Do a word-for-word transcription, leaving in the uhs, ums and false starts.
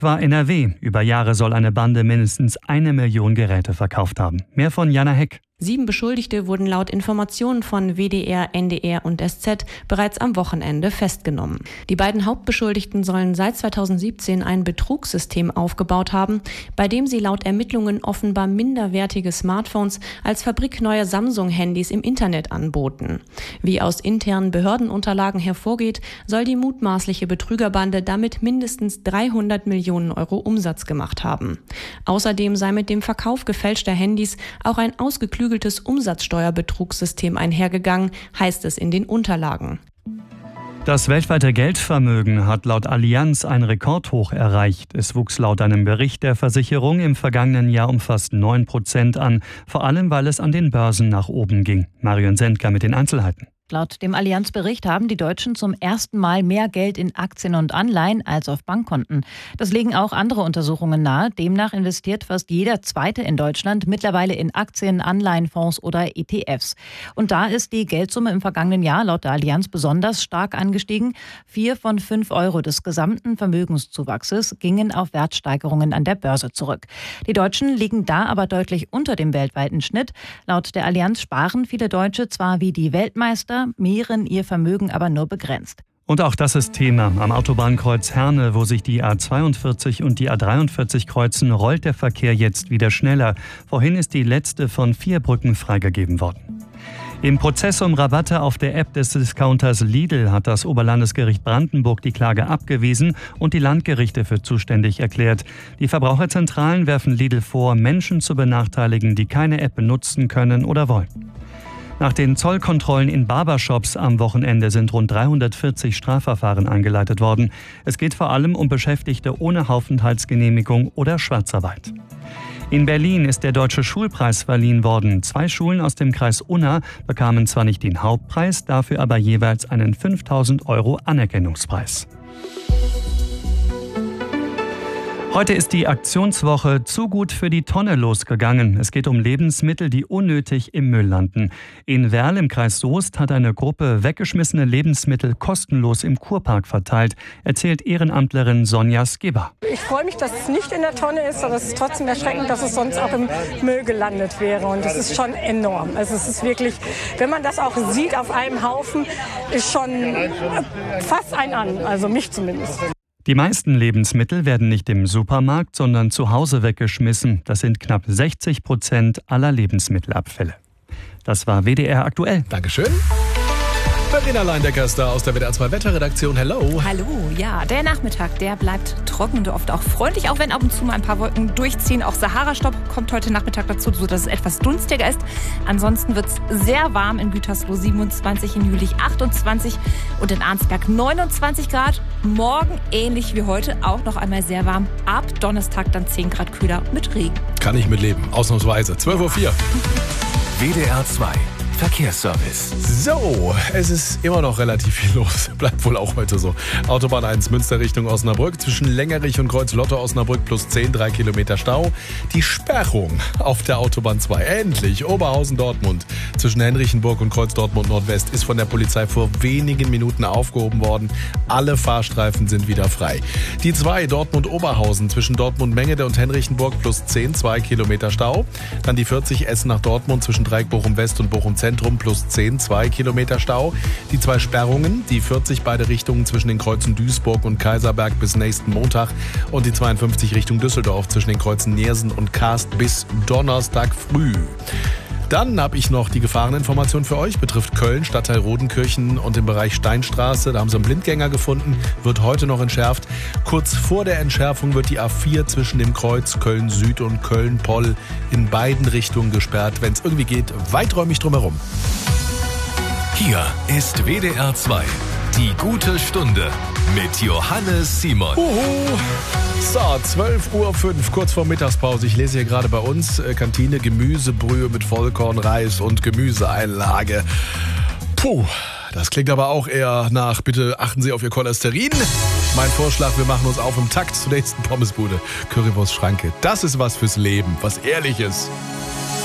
War N R W. Über Jahre soll eine Bande mindestens eine Million Geräte verkauft haben. Mehr von Jana Heck. Sieben Beschuldigte wurden laut Informationen von W D R, N D R und S Z bereits am Wochenende festgenommen. Die beiden Hauptbeschuldigten sollen seit zweitausendsiebzehn ein Betrugssystem aufgebaut haben, bei dem sie laut Ermittlungen offenbar minderwertige Smartphones als fabrikneue Samsung-Handys im Internet anboten. Wie aus internen Behördenunterlagen hervorgeht, soll die mutmaßliche Betrügerbande damit mindestens dreihundert Millionen Euro Umsatz gemacht haben. Außerdem sei mit dem Verkauf gefälschter Handys auch ein ausgeklügeltes Umsatzsteuerbetrugssystem einhergegangen, heißt es in den Unterlagen. Das weltweite Geldvermögen hat laut Allianz ein Rekordhoch erreicht. Es wuchs laut einem Bericht der Versicherung im vergangenen Jahr um fast neun Prozent an, vor allem weil es an den Börsen nach oben ging. Marion Sendker mit den Einzelheiten. Laut dem Allianz-Bericht haben die Deutschen zum ersten Mal mehr Geld in Aktien und Anleihen als auf Bankkonten. Das legen auch andere Untersuchungen nahe. Demnach investiert fast jeder Zweite in Deutschland mittlerweile in Aktien, Anleihen, Fonds oder E T Fs. Und da ist die Geldsumme im vergangenen Jahr laut der Allianz besonders stark angestiegen. Vier von fünf Euro des gesamten Vermögenszuwachses gingen auf Wertsteigerungen an der Börse zurück. Die Deutschen liegen da aber deutlich unter dem weltweiten Schnitt. Laut der Allianz sparen viele Deutsche zwar wie die Weltmeister, mehren ihr Vermögen aber nur begrenzt. Und auch das ist Thema. Am Autobahnkreuz Herne, wo sich die A zweiundvierzig und die A dreiundvierzig kreuzen, rollt der Verkehr jetzt wieder schneller. Vorhin ist die letzte von vier Brücken freigegeben worden. Im Prozess um Rabatte auf der App des Discounters Lidl hat das Oberlandesgericht Brandenburg die Klage abgewiesen und die Landgerichte für zuständig erklärt. Die Verbraucherzentralen werfen Lidl vor, Menschen zu benachteiligen, die keine App benutzen können oder wollen. Nach den Zollkontrollen in Barbershops am Wochenende sind rund dreihundertvierzig Strafverfahren eingeleitet worden. Es geht vor allem um Beschäftigte ohne Aufenthaltsgenehmigung oder Schwarzarbeit. In Berlin ist der Deutsche Schulpreis verliehen worden. Zwei Schulen aus dem Kreis Unna bekamen zwar nicht den Hauptpreis, dafür aber jeweils einen fünftausend Euro Anerkennungspreis. Heute ist die Aktionswoche Zu gut für die Tonne losgegangen. Es geht um Lebensmittel, die unnötig im Müll landen. In Werl im Kreis Soest hat eine Gruppe weggeschmissene Lebensmittel kostenlos im Kurpark verteilt, erzählt Ehrenamtlerin Sonja Skibber. Ich freue mich, dass es nicht in der Tonne ist, aber es ist trotzdem erschreckend, dass es sonst auch im Müll gelandet wäre. Und das ist schon enorm. Also es ist wirklich, wenn man das auch sieht auf einem Haufen, ist schon fast ein an, also mich zumindest. Die meisten Lebensmittel werden nicht im Supermarkt, sondern zu Hause weggeschmissen. Das sind knapp sechzig Prozent aller Lebensmittelabfälle. Das war W D R aktuell. Dankeschön. Verena Leindecker ist da aus der W D R zwei Wetterredaktion. Hello. Hallo, ja, der Nachmittag, der bleibt trocken und oft auch freundlich, auch wenn ab und zu mal ein paar Wolken durchziehen. Auch Sahara-Staub kommt heute Nachmittag dazu, sodass es etwas dunstiger ist. Ansonsten wird es sehr warm in Gütersloh siebenundzwanzig, in Jülich achtundzwanzig und in Arnsberg neunundzwanzig Grad. Morgen ähnlich wie heute auch noch einmal sehr warm. Ab Donnerstag dann zehn Grad kühler mit Regen. Kann ich mitleben, ausnahmsweise. zwölf Uhr vier. W D R zwei Verkehrsservice. So, es ist immer noch relativ viel los. Bleibt wohl auch heute so. Autobahn eins Münster Richtung Osnabrück. Zwischen Längerich und Kreuz-Lotto Osnabrück plus zehn, drei Kilometer Stau. Die Sperrung auf der Autobahn zwei. Endlich. Oberhausen-Dortmund. Zwischen Henrichenburg und Kreuz-Dortmund Nordwest ist von der Polizei vor wenigen Minuten aufgehoben worden. Alle Fahrstreifen sind wieder frei. Die zwei Dortmund-Oberhausen zwischen Dortmund-Mengede und Henrichenburg plus zehn, zwei Kilometer Stau. Dann die vierzig Essen nach Dortmund zwischen Dreieck Bochum-West und Bochum-Zentrum plus zehn, zwei Kilometer Stau. Die zwei Sperrungen, die vierzig beide Richtungen zwischen den Kreuzen Duisburg und Kaiserberg bis nächsten Montag und die zweiundfünfzig Richtung Düsseldorf zwischen den Kreuzen Neersen und Karst bis Donnerstag früh. Dann habe ich noch die Gefahreninformation für euch, betrifft Köln, Stadtteil Rodenkirchen und im Bereich Steinstraße. Da haben sie einen Blindgänger gefunden, wird heute noch entschärft. Kurz vor der Entschärfung wird die A vier zwischen dem Kreuz Köln Süd und Köln Poll in beiden Richtungen gesperrt. Wenn es irgendwie geht, weiträumig drumherum. Hier ist W D R zwei, die gute Stunde mit Johannes Simon. Uhu. So, zwölf Uhr fünf, kurz vor Mittagspause. Ich lese hier gerade bei uns äh, Kantine Gemüsebrühe mit Vollkornreis und Gemüseeinlage. Puh, das klingt aber auch eher nach, bitte achten Sie auf Ihr Cholesterin. Mein Vorschlag, wir machen uns auf im Takt zur nächsten Pommesbude. Currywurst Schranke. Das ist was fürs Leben, was Ehrliches.